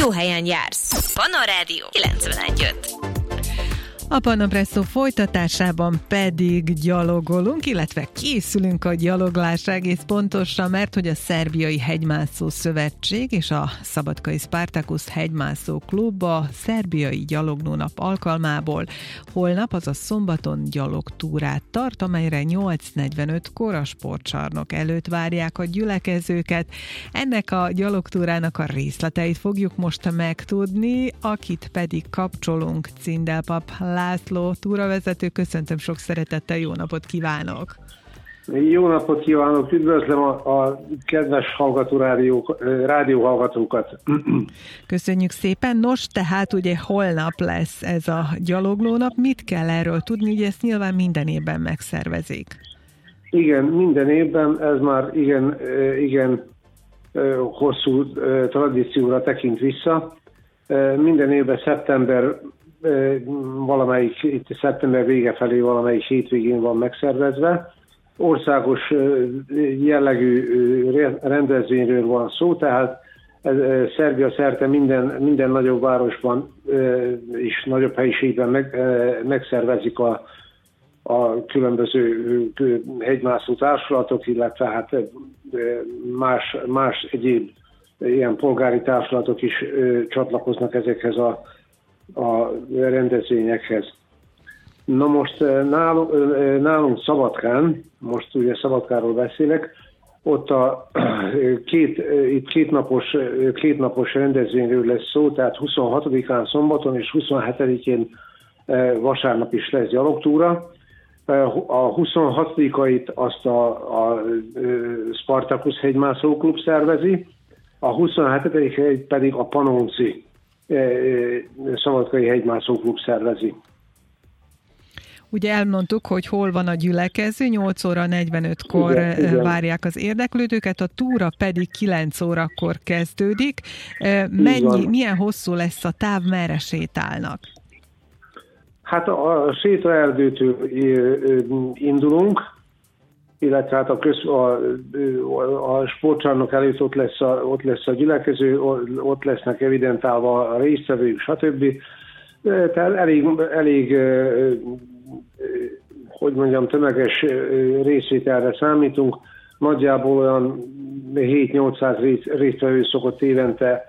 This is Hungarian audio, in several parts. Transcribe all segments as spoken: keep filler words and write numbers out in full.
jó helyen jársz. Panna Rádió kilencvenegy öt. A Panna Presszó folytatásában pedig gyalogolunk, illetve készülünk a gyaloglásra egész pontosan, mert hogy a Szerbiai Hegymászó Szövetség és a Szabadkai Spartacus Hegymászó Klub a Szerbiai Gyaloglónap alkalmából holnap, azaz szombaton gyalogtúrát tart, amelyre nyolc negyvenötkor a sportcsarnok előtt várják a gyülekezőket. Ennek a gyalogtúrának a részleteit fogjuk most megtudni, akit pedig kapcsolunk. Cindelpap László túravezető, köszöntöm sok szeretettel, jó napot kívánok! Jó napot kívánok, üdvözlöm a, a kedves hallgató rádió, rádió hallgatókat! Köszönjük szépen! Nos, tehát ugye holnap lesz ez a gyaloglónap, mit kell erről tudni? Ugye ezt nyilván minden évben megszervezik. Igen, minden évben, ez már igen, igen hosszú tradícióra tekint vissza. Minden évben szeptember valamelyik, itt szeptember vége felé valamelyik hétvégén van megszervezve. Országos jellegű rendezvényről van szó, tehát Szerbia szerte minden, minden nagyobb városban és nagyobb helyiségben meg, megszervezik a, a különböző hegymászó társulatok, illetve hát más, más egyéb ilyen polgári társulatok is csatlakoznak ezekhez a a rendezvényekhez. Na most nálunk, nálunk Szabadkán, most ugye Szabadkáról beszélek, ott a két, itt kétnapos, kétnapos rendezvényről lesz szó, tehát huszonhatodikán szombaton és huszonhetedikén vasárnap is lesz gyalogtúra. A huszonhatodikait azt a, a Spartacus Hegymászó Klub szervezi, a huszonhetedikét pedig a Panonci Szabadkai Hegymászó Klub szervezi. Ugye elmondtuk, hogy hol van a gyülekező, nyolc óra negyvenötkor igen, várják az érdeklődőket, a túra pedig kilenc órakor kezdődik. Mennyi, milyen hosszú lesz a táv, merre sétálnak? Hát a sétaerdőtől indulunk, illetve hát a, köz, a, a sportcsarnok előtt ott lesz a, ott lesz a gyülekező, ott lesznek evidentálva a résztvevők, stb. Tehát elég, elég, hogy mondjam, tömeges részvételre számítunk. Nagyjából olyan hét-nyolcszáz résztvevő szokott évente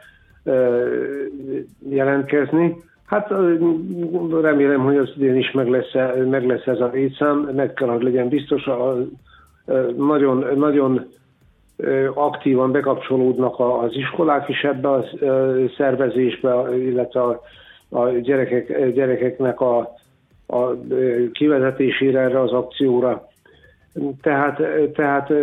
jelentkezni. Hát remélem, hogy az idén is meg lesz, meg lesz ez a létszám, meg kell, hogy legyen biztos. A, nagyon, nagyon aktívan bekapcsolódnak az iskolák is ebbe a szervezésbe, illetve a, a gyerekek, gyerekeknek a, a kivezetésére erre az akcióra. Tehát, tehát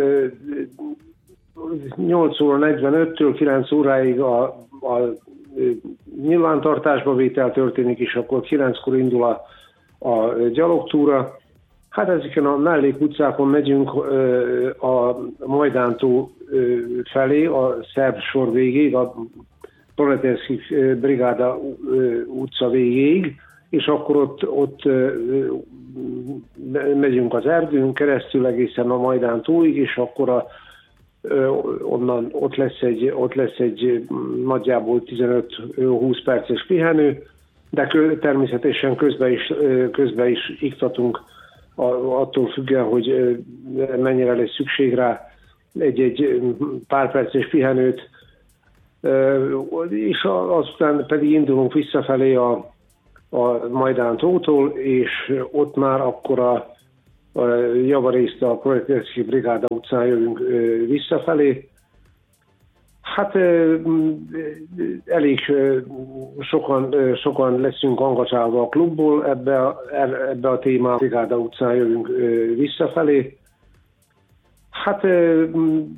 nyolc óra negyvenöttől kilenc óráig a, a nyilvántartásba vétel történik, és akkor kilenckor indul a, a gyalogtúra. Hát ezeken a mellékutcákon megyünk a Majdántó felé, a szerb sor végéig, a Proleterski Brigáda utca végéig, és akkor ott, ott megyünk az erdőn keresztül egészen a Majdántóig, és akkor a, onnan ott lesz egy, ott lesz egy nagyjából tizenöt-húsz perces pihenő, de természetesen közben is, közben is iktatunk, attól függően, hogy mennyire lesz szükség rá, egy-egy pár perces pihenőt, és azután pedig indulunk visszafelé a, a Majdántótól, és ott már akkor a, a javarészt a Proleterski Brigáda utcán jövünk visszafelé. Hát elég sokan, sokan leszünk engagálva a klubból ebbe a, ebbe a témába, Brigáda utcán jövünk visszafelé. Hát